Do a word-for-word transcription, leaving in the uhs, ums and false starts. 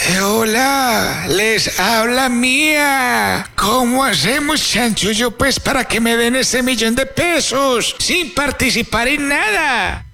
Eh, hola, les habla Mía. ¿Cómo hacemos, chanchullo, pues, para que me den ese millón de pesos sin participar en nada?